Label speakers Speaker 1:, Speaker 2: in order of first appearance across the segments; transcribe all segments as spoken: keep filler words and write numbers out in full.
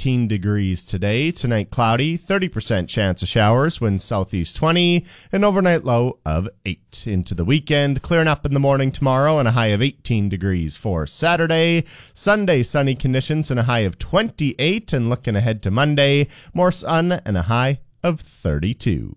Speaker 1: eighteen degrees today. Tonight, cloudy, thirty percent chance of showers, wind southeast twenty, an overnight low of eight. Into the weekend, clearing up in the morning tomorrow and a high of eighteen degrees for Saturday. Sunday, sunny conditions and a high of twenty-eight, and looking ahead to Monday, more sun and a high of thirty-two.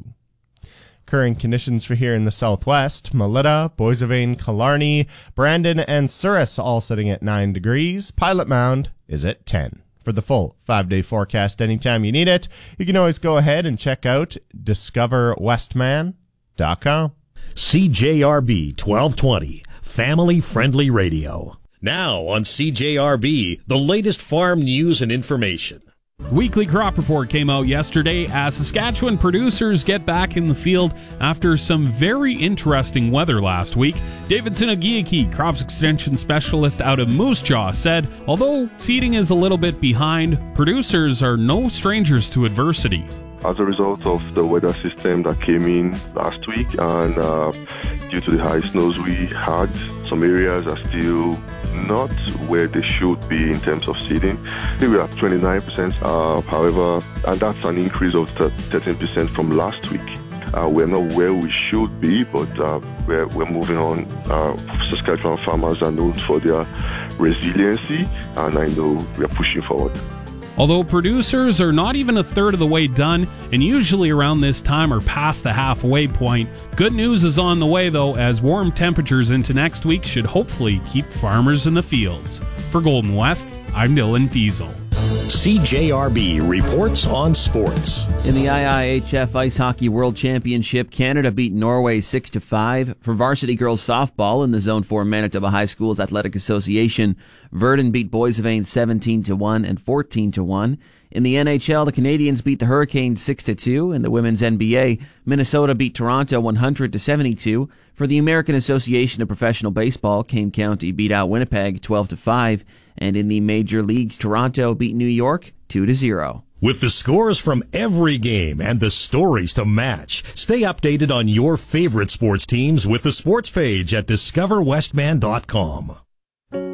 Speaker 1: Current conditions for here in the southwest, Melita, Boissevain, Killarney, Brandon, and Souris all sitting at nine degrees. Pilot Mound is at ten. For the full five-day forecast anytime you need it, you can always go ahead and check out discover westman dot com.
Speaker 2: C J R B twelve twenty, family-friendly radio. Now on C J R B, the latest farm news and information.
Speaker 3: Weekly crop report came out yesterday as Saskatchewan producers get back in the field after some very interesting weather last week. Davidson Agiaki, crops extension specialist out of Moose Jaw, said although seeding is a little bit behind, producers are no strangers to adversity.
Speaker 4: As a result of the weather system that came in last week and uh, due to the high snows we had, some areas are still not where they should be in terms of seeding. We are at twenty-nine percent, uh, however, and that's an increase of thirteen percent from last week. Uh, we're not where we should be, but uh, we're, we're moving on. Uh, Saskatchewan farmers are known for their resiliency, and I know we are pushing forward.
Speaker 3: Although producers are not even a third of the way done, and usually around this time are past the halfway point, good news is on the way though, as warm temperatures into next week should hopefully keep farmers in the fields. For Golden West, I'm Dylan Fiesel.
Speaker 2: C J R B reports on sports.
Speaker 5: In the I I H F Ice Hockey World Championship, Canada beat Norway six to five. For varsity girls softball in the Zone four Manitoba High Schools Athletic Association, Verdun beat Boissevain seventeen to one and fourteen to one. In the N H L, the Canadiens beat the Hurricanes six to two. In the women's N B A, Minnesota beat Toronto one hundred to seventy-two. For the American Association of Professional Baseball, Kane County beat out Winnipeg twelve to five. And in the major leagues, Toronto beat New York two to zero.
Speaker 2: With the scores from every game and the stories to match, stay updated on your favorite sports teams with the sports page at discover westman dot com.